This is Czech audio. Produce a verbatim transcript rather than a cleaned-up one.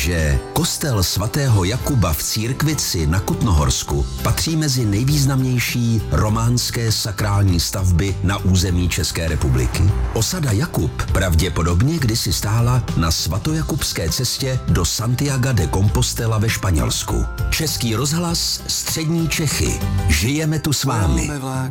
že kostel svatého Jakuba v Církvici na Kutnohorsku patří mezi nejvýznamnější románské sakrální stavby na území České republiky. Osada Jakub pravděpodobně kdysi stála na svatojakubské cestě do Santiaga de Compostela ve Španělsku. Český rozhlas, Střední Čechy. Žijeme tu s vámi.